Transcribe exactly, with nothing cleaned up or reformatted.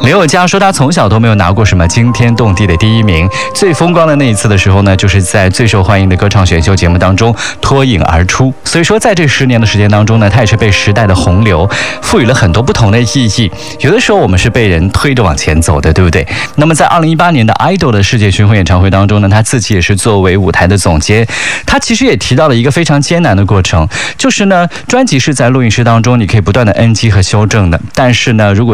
林宥嘉说他从小都没有拿过什么惊天动地的第一名，最风光的那一次的时候呢，就是在最受欢迎的歌唱选秀节目当中脱颖而出。所以说在这十年的时间当中呢，他也是被时代的洪流赋予了很多不同的意义。有的时候我们是被人推着往前走的，对不对？那么在二零一八年的 idol 的世界巡回演唱会当中呢，他自己也是作为舞台的总监，他其实也提到了一个非常艰难的过程，就是呢专辑是在录音室当中你可以不断的 N G 和修正的，但是呢如果